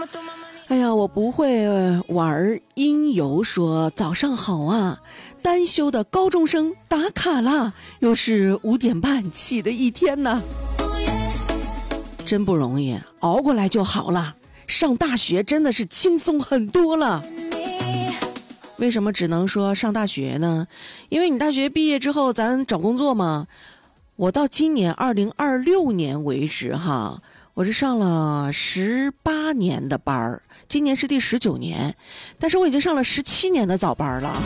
哎呀，我不会玩音游说早上好啊，单休的高中生打卡了，又是5点半起的一天呢，真不容易，熬过来就好了。上大学真的是轻松很多了。为什么只能说上大学呢？因为你大学毕业之后咱找工作嘛。我到今年2026年为止哈，我是上了18年的班儿，今年是第19年，但是我已经上了17年的早班了。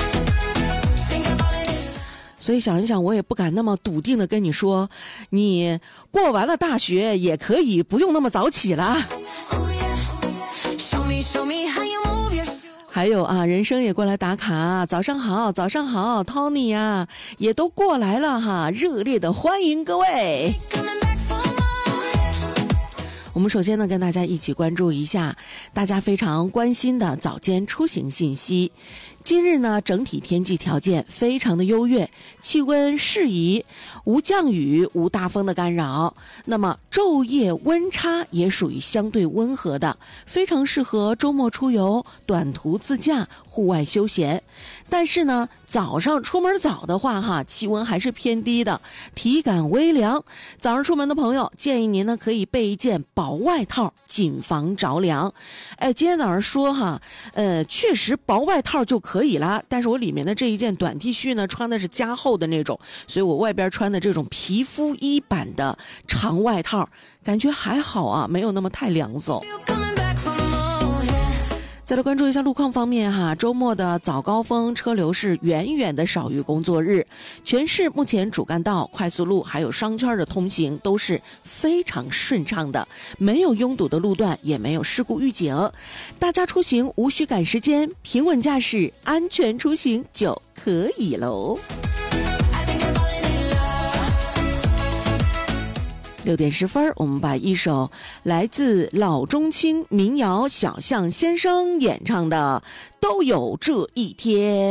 所以想一想，我也不敢那么笃定的跟你说，你过完了大学也可以不用那么早起了。还有啊，人生也过来打卡，早上好，早上好 Tony 呀，也都过来了哈，热烈的欢迎各位。我们首先呢，跟大家一起关注一下大家非常关心的早间出行信息。今日呢，整体天气条件非常的优越，气温适宜，无降雨，无大风的干扰。那么昼夜温差也属于相对温和的，非常适合周末出游、短途自驾、户外休闲。但是呢，早上出门早的话哈，气温还是偏低的，体感微凉。早上出门的朋友，建议您呢可以备一件薄外套，谨防着凉。今天早上说哈，确实薄外套就可以了，但是我里面的这一件短 T 恤呢，穿的是加厚的那种，所以我外边穿的这种皮肤衣版的长外套，感觉还好啊，没有那么太凉走。再来关注一下路况方面哈，周末的早高峰车流是远远的少于工作日，全市目前主干道、快速路还有商圈的通行都是非常顺畅的，没有拥堵的路段，也没有事故预警，大家出行无需赶时间，平稳驾驶，安全出行就可以喽。6点10分，我们把一首来自老中青民谣小象先生演唱的《都有这一天》